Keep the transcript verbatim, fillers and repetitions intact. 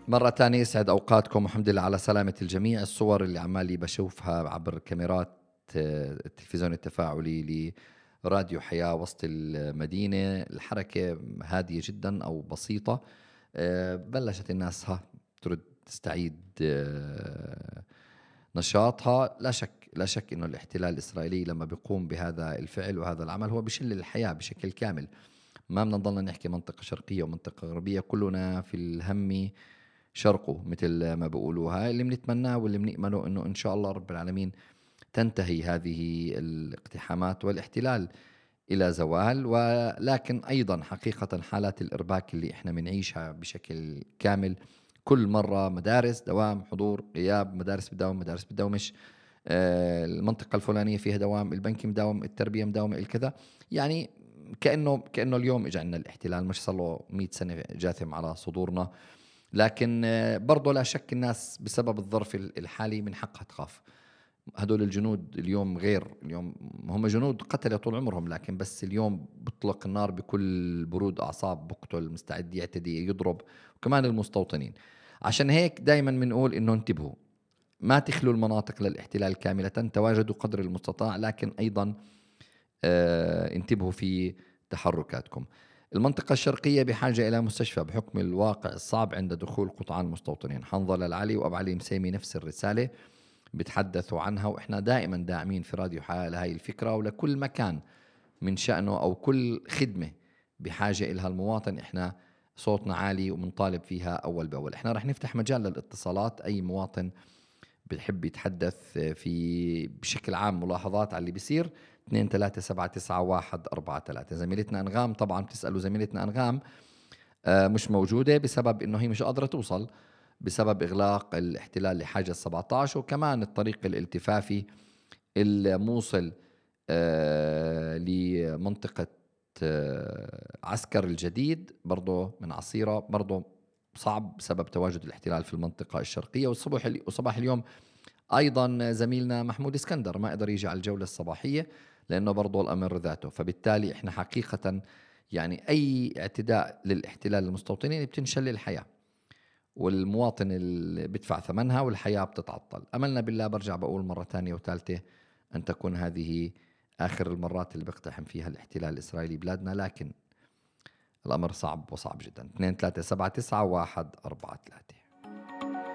مرة تانية يسعد أوقاتكم والحمد لله على سلامة الجميع. الصور اللي عمالي بشوفها عبر كاميرات آه، التلفزيون التفاعلي لراديو حياة وسط المدينة، الحركة هادية جدا أو بسيطة. آه، بلشت الناس ها ترد تستعيد آه، نشاطها. لا شك لا شك إنه الاحتلال الإسرائيلي لما بيقوم بهذا الفعل وهذا العمل هو بيشل الحياة بشكل كامل. ما بدنا نضلنا نحكي منطقة شرقية ومنطقة غربية، كلنا في الهم شرقه مثل ما بيقولوها. اللي بنتمناه واللي بنأمله إنه إن شاء الله رب العالمين تنتهي هذه الاقتحامات والاحتلال إلى زوال. ولكن أيضا حقيقة حالات الإرباك اللي إحنا بنعيشها بشكل كامل، كل مرة مدارس دوام حضور غياب، مدارس بتداوم مدارس بتداومش، آه، المنطقة الفلانية فيها دوام، البنك مداوم، التربية مداومة، الكذا. يعني كأنه كأنه اليوم إجا عنا الاحتلال، مش صار له مئة سنة جاثم على صدورنا. لكن آه، برضه لا شك الناس بسبب الظرف الحالي من حقها تخاف. هدول الجنود اليوم غير اليوم، هم جنود قتلة طول عمرهم، لكن بس اليوم بيطلق النار بكل برود أعصاب، بقتل، مستعد يعتدي، يضرب، وكمان المستوطنين. عشان هيك دايما بنقول إنه انتبهوا، ما تخلوا المناطق للاحتلال كاملة، تواجدوا قدر المستطاع، لكن أيضا آه، انتبهوا في تحركاتكم. المنطقة الشرقية بحاجة إلى مستشفى بحكم الواقع الصعب عند دخول قطعان المستوطنين. حنظل العلي وأبو علي مسيمي نفس الرسالة بتحدثوا عنها، وإحنا دائما داعمين في راديو حياة لهي الفكرة ولكل مكان من شأنه أو كل خدمة بحاجة إلها المواطن. إحنا صوتنا عالي ومنطالب فيها أول بأول. إحنا رح نفتح مجال للاتصالات، أي مواطن بحب يتحدث في بشكل عام ملاحظات على اللي بيصير، اثنين ثلاثة سبعة تسعة واحد أربعة ثلاثة. زميلتنا أنغام طبعا بتسألوا، زميلتنا أنغام آه، مش موجودة بسبب إنه هي مش قادرة توصل بسبب إغلاق الاحتلال لحاجة سبعة عشر، وكمان الطريق الالتفافي الموصل آه، لمنطقة آه، عسكر الجديد برضو من عصيرة، برضو صعب بسبب تواجد الاحتلال في المنطقة الشرقية. والصبح وصباح اليوم أيضا زميلنا محمود اسكندر ما قدر يجي على الجولة الصباحية لأنه برضو الأمر ذاته. فبالتالي إحنا حقيقة يعني أي اعتداء للاحتلال المستوطنين بتنشل الحياة، والمواطن اللي بدفع ثمنها والحياة بتتعطل. أملنا بالله، برجع بقول مرة تانية وثالثة، أن تكون هذه آخر المرات اللي بيقتحم فيها الاحتلال الإسرائيلي بلادنا، لكن الأمر صعب وصعب جدا. اثنين ثلاثة سبعة تسعة واحد أربعة ثلاثة.